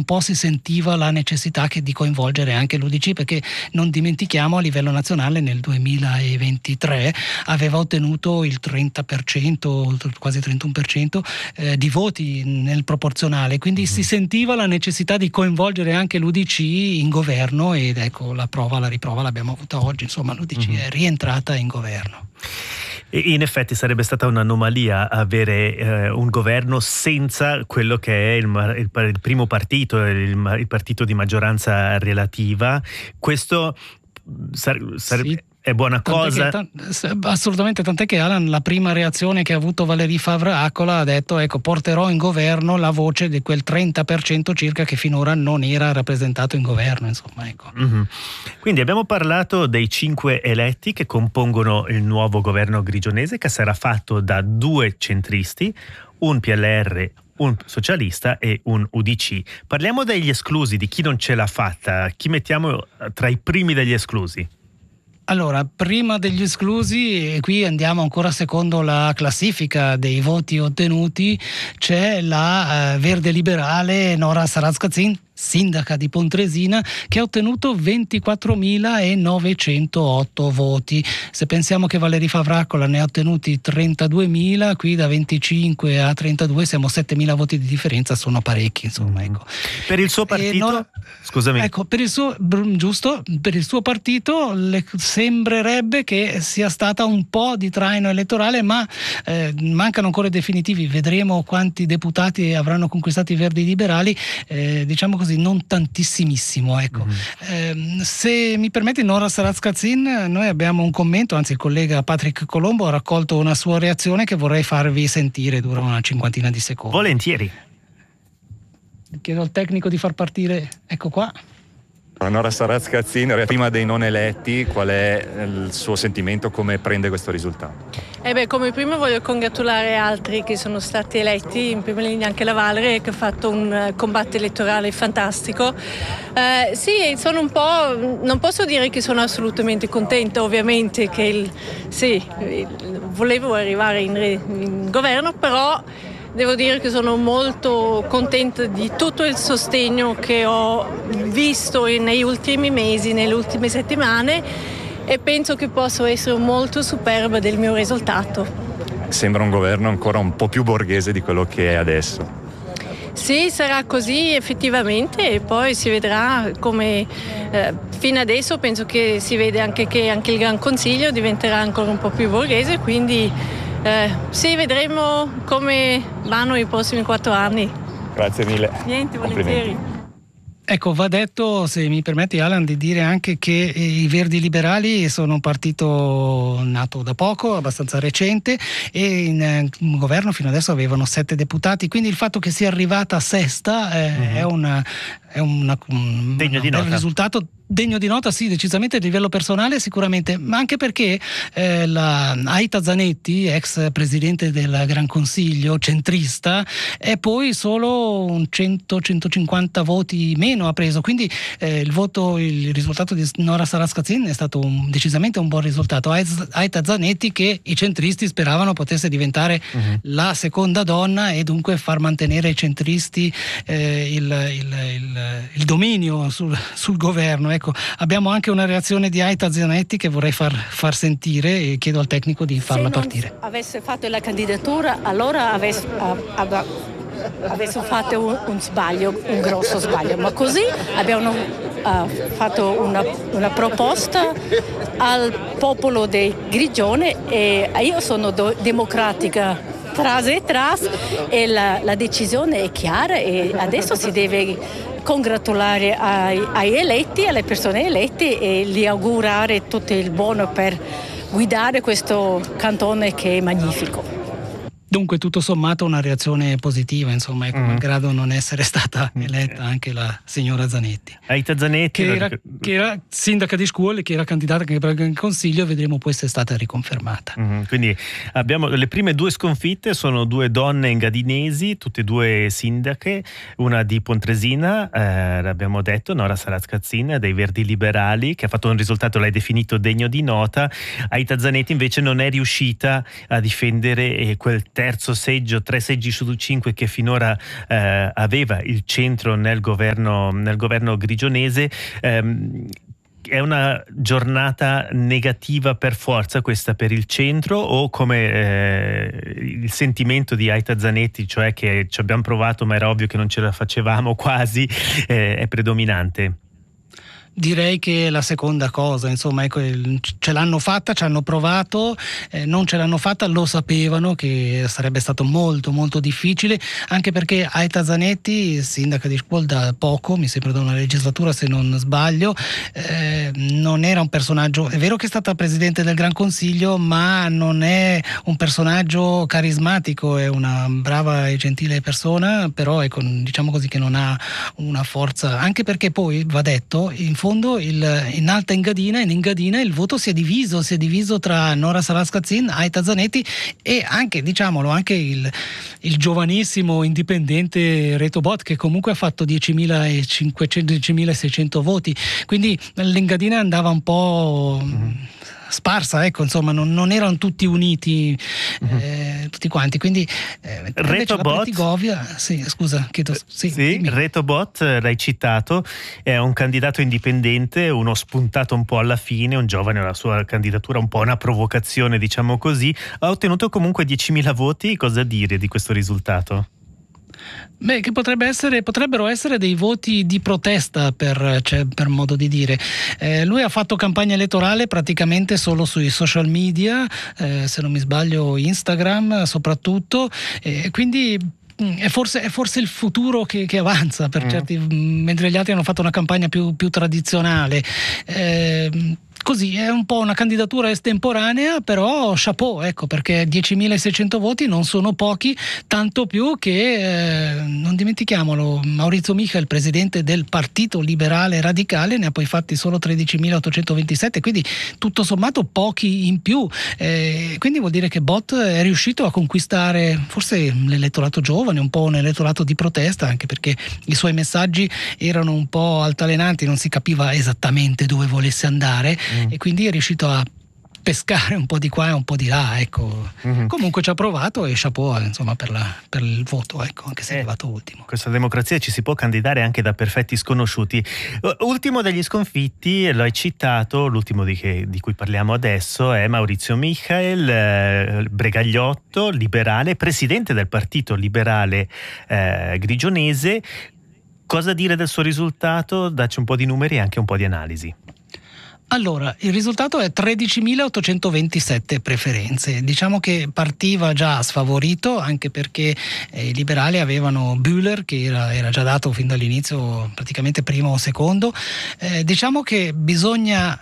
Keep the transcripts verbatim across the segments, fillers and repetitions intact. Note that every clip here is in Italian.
un po' si sentiva la necessità che, di coinvolgere anche l'U D C, perché non dimentichiamo, a livello nazionale nel duemilaventitré aveva ottenuto il trenta per cento, quasi trentuno per cento eh, di voti nel proporzionale, quindi mm-hmm. si sentiva la necessità di coinvolgere anche l'U D C in governo, ed ecco la prova, la riprova l'abbiamo avuta oggi, insomma l'U D C mm-hmm. è rientrata in governo. In effetti sarebbe stata un'anomalia avere eh, un governo senza quello che è il, il, il primo partito, il, il partito di maggioranza relativa. Questo sare, sarebbe... Sì. È buona cosa? Tant'è che, assolutamente, tant'è che Alan, la prima reazione che ha avuto Valérie Favre-Accola, ha detto ecco porterò in governo la voce di quel trenta per cento circa che finora non era rappresentato in governo, insomma, ecco. Mm-hmm. Quindi abbiamo parlato dei cinque eletti che compongono il nuovo governo grigionese, che sarà fatto da due centristi, un P L R, un socialista e un U D C. Parliamo degli esclusi, di chi non ce l'ha fatta. Chi mettiamo tra i primi degli esclusi? Allora, prima degli esclusi, e qui andiamo ancora secondo la classifica dei voti ottenuti, c'è la eh, verde liberale Nora Sarazkazin, sindaca di Pontresina, che ha ottenuto ventiquattromilanovecentotto voti. Se pensiamo che Valérie Favre-Accola ne ha ottenuti trentaduemila, qui da venticinque a trentadue siamo settemila voti di differenza, sono parecchi, insomma, ecco. Per il suo partito? No, scusami. Ecco, per il suo giusto, per il suo partito le, sembrerebbe che sia stata un po' di traino elettorale, ma eh, mancano ancora i definitivi, vedremo quanti deputati avranno conquistato i Verdi Liberali, eh, diciamo così, non tantissimissimo, ecco. Mm-hmm. Eh, se mi permetti, Nora Sarazkazin, noi abbiamo un commento, anzi il collega Patrick Colombo ha raccolto una sua reazione che vorrei farvi sentire, dura una cinquantina di secondi. Volentieri. Chiedo al tecnico di far partire, ecco qua. Nora Sarazkazin, prima dei non eletti, qual è il suo sentimento, come prende questo risultato? Eh beh, come prima voglio congratulare altri che sono stati eletti, in prima linea anche la Valerie, che ha fatto un combatto elettorale fantastico. Eh, sì, sono un po', non posso dire che sono assolutamente contenta, ovviamente che il, sì, volevo arrivare in, in governo, però devo dire che sono molto contenta di tutto il sostegno che ho visto negli ultimi mesi, nelle ultime settimane, e penso che possa essere molto superba del mio risultato. Sembra un governo ancora un po' più borghese di quello che è adesso. Sì, sarà così effettivamente, e poi si vedrà come eh, fino adesso penso che si vede anche che anche il Gran Consiglio diventerà ancora un po' più borghese, quindi Eh, sì, vedremo come vanno i prossimi quattro anni. Grazie mille. Niente, volentieri. Ecco, va detto, se mi permetti Alan, di dire anche che i Verdi Liberali sono un partito nato da poco, abbastanza recente, e in, in governo fino adesso avevano sette deputati, quindi il fatto che sia arrivata a sesta eh, mm-hmm. è, una, è una, un, degno di nota. Un risultato degno di nota, sì, decisamente a livello personale sicuramente, ma anche perché eh, la Aita Zanetti, ex presidente del Gran Consiglio, centrista, è poi solo un cento centocinquanta voti meno ha preso, quindi eh, il voto, il risultato di Nora Sarazkazin è stato un, decisamente un buon risultato. Aita Zanetti, che i centristi speravano potesse diventare uh-huh. la seconda donna e dunque far mantenere ai centristi eh, il, il, il, il dominio sul, sul governo. Ecco, abbiamo anche una reazione di Aita Zanetti che vorrei far, far sentire, e chiedo al tecnico di farla partire. Se non avesse fatto la candidatura, allora avesse, av- avesse fatto un, un sbaglio, un grosso sbaglio, ma così abbiamo uh, fatto una, una proposta al popolo di Grigione, e io sono do- democratica tras e tras, e la, la decisione è chiara, e adesso si deve congratulare ai, ai eletti, alle persone elette, e gli augurare tutto il buono per guidare questo cantone che è magnifico. Dunque tutto sommato una reazione positiva, insomma, ecco, mm. malgrado non essere stata eletta anche la signora Zanetti. Aita Zanetti, che era, che era sindaca di Scuole, che era candidata anche per il Consiglio, vedremo poi se è stata riconfermata. Mm, quindi abbiamo le prime due sconfitte, sono due donne engadinesi, tutte e due sindache, una di Pontresina, eh, l'abbiamo detto, Nora Sarazkazin, dei Verdi Liberali, che ha fatto un risultato, l'hai definito degno di nota. Aita Zanetti invece non è riuscita a difendere eh, quel testo terzo seggio, tre seggi su cinque che finora eh, aveva il centro nel governo, nel governo grigionese. Ehm, È una giornata negativa per forza questa per il centro, o come eh, il sentimento di Aita Zanetti, cioè che ci abbiamo provato ma era ovvio che non ce la facevamo quasi, eh, è predominante? Direi che la seconda cosa, insomma, ecco, ce l'hanno fatta, ci hanno provato, eh, non ce l'hanno fatta, lo sapevano che sarebbe stato molto molto difficile, anche perché Aita Zanetti, sindaca di Scuol da poco, mi sembra da una legislatura se non sbaglio, eh, non era un personaggio, è vero che è stata presidente del Gran Consiglio, ma non è un personaggio carismatico, è una brava e gentile persona, però ecco, diciamo così che non ha una forza, anche perché poi va detto, in fondo il, in Alta Engadina, in Engadina il voto si è diviso, si è diviso tra Nora Sarascazin, Aita Zanetti e anche, diciamolo, anche il, il giovanissimo indipendente Reto Bot, che comunque ha fatto diecimilacinquecento diecimilaseicento voti, quindi l'Engadina andava un po' mm. sparsa, ecco, insomma, non, non erano tutti uniti, uh-huh. eh, tutti quanti, quindi eh, Reto Bot, sì, scusa, chiedo, sì, sì, Reto Bot, l'hai citato, è un candidato indipendente, uno spuntato un po' alla fine, un giovane, la sua candidatura un po' una provocazione, diciamo così, ha ottenuto comunque diecimila voti. Cosa dire di questo risultato? Beh, che potrebbe essere, potrebbero essere dei voti di protesta, per, cioè, per modo di dire. Eh, lui ha fatto campagna elettorale praticamente solo sui social media, eh, se non mi sbaglio Instagram soprattutto, eh, quindi è forse, è forse il futuro che, che avanza per mm. certi, mentre gli altri hanno fatto una campagna più, più tradizionale. Eh, Così è un po' una candidatura estemporanea, però chapeau, ecco, perché diecimilaseicento voti non sono pochi, tanto più che, eh, non dimentichiamolo, Maurizio Michel, presidente del Partito Liberale Radicale, ne ha poi fatti solo tredicimilaottocentoventisette, quindi tutto sommato pochi in più. Eh, quindi vuol dire che Bot è riuscito a conquistare forse l'elettorato giovane, un po' un elettorato di protesta, anche perché i suoi messaggi erano un po' altalenanti, non si capiva esattamente dove volesse andare. Mm. E quindi è riuscito a pescare un po' di qua e un po' di là, ecco. Mm-hmm. Comunque ci ha provato e chapeau, insomma, per, la, per il voto, ecco, anche se eh, è arrivato ultimo. Questa democrazia ci si può candidare anche da perfetti sconosciuti. Ultimo degli sconfitti, lo hai citato, l'ultimo di, che, di cui parliamo adesso è Maurizio Michel, eh, bregagliotto, liberale, presidente del Partito Liberale eh, grigionese. Cosa dire del suo risultato? Dacci un po' di numeri e anche un po' di analisi. Allora, il risultato è tredicimilaottocentoventisette preferenze. Diciamo che partiva già sfavorito, anche perché eh, i liberali avevano Bühler, che era, era già dato fin dall'inizio praticamente primo o secondo. Eh, diciamo che bisogna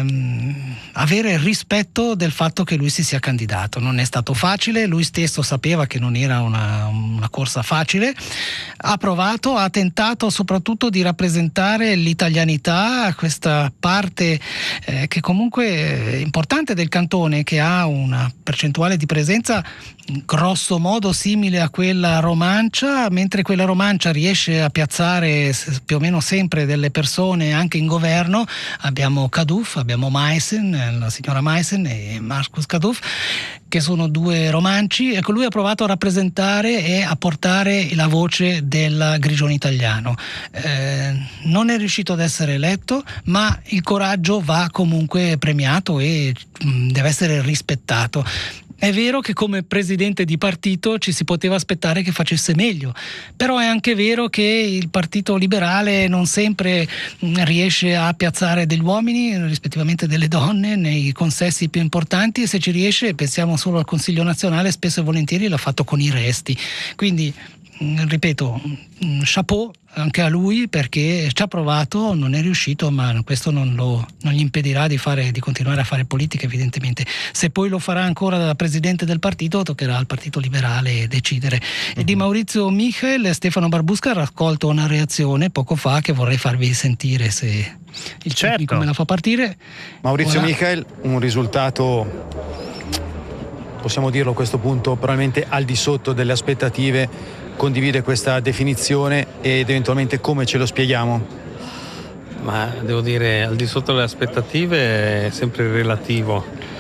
ehm, avere rispetto del fatto che lui si sia candidato. Non è stato facile, lui stesso sapeva che non era una, una corsa facile. Ha provato, ha tentato soprattutto di rappresentare l'italianità, questa parte Eh, che comunque è importante del cantone, che ha una percentuale di presenza grosso modo simile a quella romancia, mentre quella romancia riesce a piazzare più o meno sempre delle persone anche in governo. Abbiamo Kaduf, abbiamo Meissen, la signora Meissen e Marcus Kaduf, che sono due romanci. Ecco, lui ha provato a rappresentare e a portare la voce del grigione italiano. Eh, non è riuscito ad essere eletto, ma il coraggio va comunque premiato e mh, deve essere rispettato. È vero che come presidente di partito ci si poteva aspettare che facesse meglio, però è anche vero che il Partito Liberale non sempre riesce a piazzare degli uomini, rispettivamente delle donne, nei consessi più importanti, e se ci riesce, pensiamo solo al Consiglio nazionale, spesso e volentieri l'ha fatto con i resti. Quindi, ripeto, chapeau anche a lui, perché ci ha provato, non è riuscito, ma questo non, lo, non gli impedirà di, fare, di continuare a fare politica, evidentemente. Se poi lo farà ancora da presidente del partito, toccherà al Partito Liberale decidere. Uh-huh. E di Maurizio Michel, Stefano Barbusca ha raccolto una reazione poco fa che vorrei farvi sentire, se il certo. tecnico me la fa partire. Maurizio Ora... Michel, un risultato, possiamo dirlo a questo punto, probabilmente al di sotto delle aspettative. Condivide questa definizione ed eventualmente come ce lo spieghiamo? Ma devo dire, al di sotto delle aspettative è sempre relativo.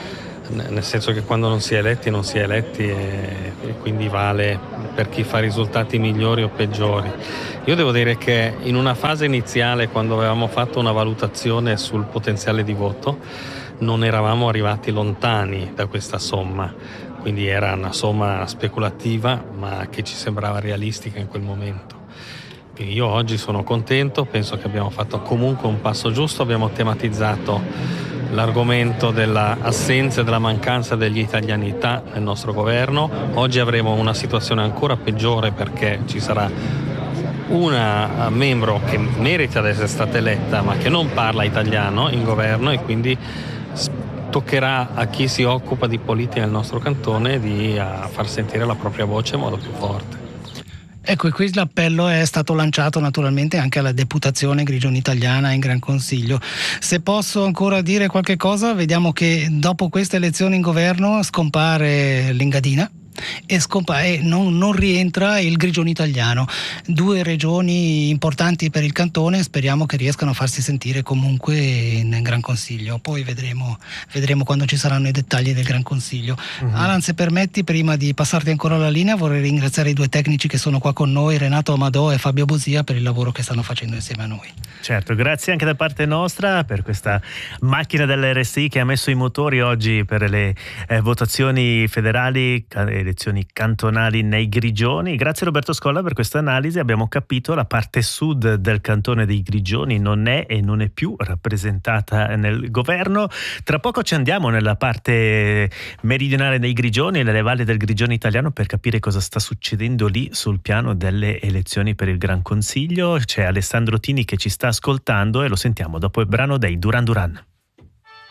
nel senso che quando non si è eletti non si è eletti e, e quindi vale per chi fa risultati migliori o peggiori. Io devo dire che in una fase iniziale, quando avevamo fatto una valutazione sul potenziale di voto, non eravamo arrivati lontani da questa somma, quindi era una somma speculativa ma che ci sembrava realistica in quel momento. Quindi io oggi sono contento, penso che abbiamo fatto comunque un passo giusto, abbiamo tematizzato l'argomento dell'assenza e della mancanza degli italianità nel nostro governo. Oggi avremo una situazione ancora peggiore perché ci sarà una membro che merita di essere stata eletta ma che non parla italiano in governo, e quindi toccherà a chi si occupa di politica nel nostro cantone di far sentire la propria voce in modo più forte. Ecco, e qui l'appello è stato lanciato naturalmente anche alla deputazione grigione italiana in Gran Consiglio. Se posso ancora dire qualche cosa, vediamo che dopo queste elezioni in governo scompare l'Engadina e scompare, non, non rientra il grigione italiano. Due regioni importanti per il cantone, speriamo che riescano a farsi sentire comunque in Gran Consiglio. Poi vedremo, vedremo quando ci saranno i dettagli del Gran Consiglio. Uh-huh. Alan, se permetti, prima di passarti ancora la linea, vorrei ringraziare i due tecnici che sono qua con noi, Renato Amadò e Fabio Bosia, per il lavoro che stanno facendo insieme a noi. Certo, grazie anche da parte nostra per questa macchina dell'R S I che ha messo i motori oggi per le eh, votazioni federali, elezioni cantonali nei Grigioni. Grazie Roberto Scolla per questa analisi. Abbiamo capito la parte sud del cantone dei Grigioni non è e non è più rappresentata nel governo. Tra poco ci andiamo nella parte meridionale dei Grigioni, nelle valli del Grigione italiano, per capire cosa sta succedendo lì sul piano delle elezioni per il Gran Consiglio. C'è Alessandro Tini che ci sta ascoltando e lo sentiamo dopo il brano dei Duran Duran.